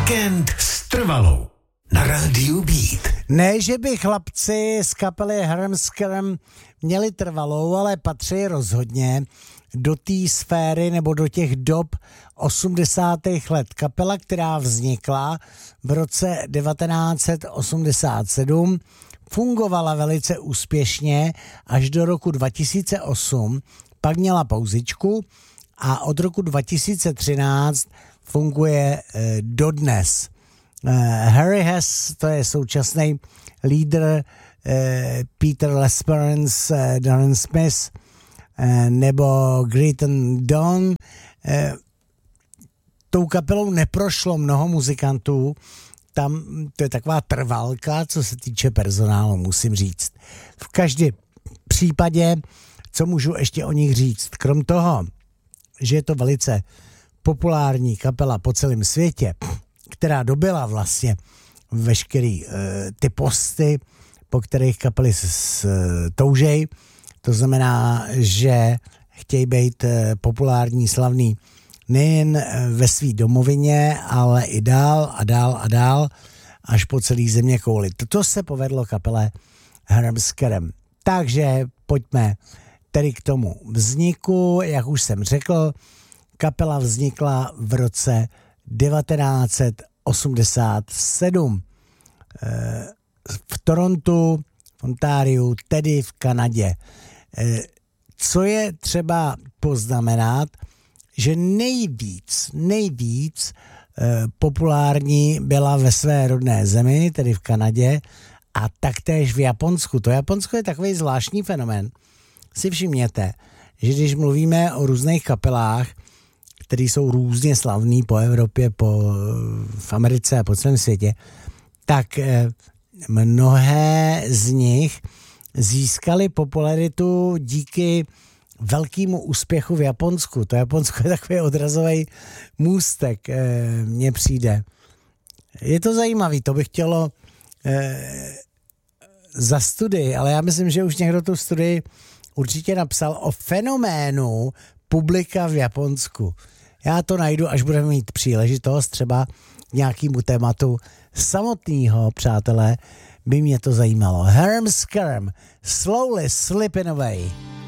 Víkend s Trvalou na rádiu Beat. Ne, že by chlapci z kapely Hermskerem měli Trvalou, ale patří rozhodně do té sféry nebo do těch dob 80. let. Kapela, která vznikla v roce 1987, fungovala velice úspěšně až do roku 2008, pak měla pauzičku a od roku 2013 funguje dodnes. Harry Hess, to je současný lídr, Peter Lesperance, Darren Smith nebo Greaton Dawn. Tou kapelou neprošlo mnoho muzikantů, tam to je taková trvalka, co se týče personálu, musím říct. V každém případě, co můžu ještě o nich říct, krom toho, že je to velice populární kapela po celém světě, která dobyla vlastně veškerý ty posty, po kterých kapely toužej. To znamená, že chtějí být populární, slavný nejen ve svý domovině, ale i dál a dál a dál, až po celý země kouli. To se povedlo kapele Hermskerem. Takže pojďme tedy k tomu vzniku. Jak už jsem řekl, kapela vznikla v roce 1987 v Torontu, v Ontariu, tedy v Kanadě. Co je třeba poznamenat, že nejvíc populární byla ve své rodné zemi, tedy v Kanadě, a taktéž v Japonsku. To Japonsko je takový zvláštní fenomén. Si všimněte, že když mluvíme o různých kapelách, které jsou různě slavný po Evropě, v Americe a po celém světě, tak mnohé z nich získaly popularitu díky velkému úspěchu v Japonsku. To Japonsko je takový odrazový můstek, mně přijde. Je to zajímavý, to by chtělo za studii, ale já myslím, že už někdo tu studii určitě napsal o fenoménu publika v Japonsku. Já to najdu, až budeme mít příležitost třeba nějakému tématu samotného, přátelé, by mě to zajímalo. Hermskerem, Slowly Slipping Away.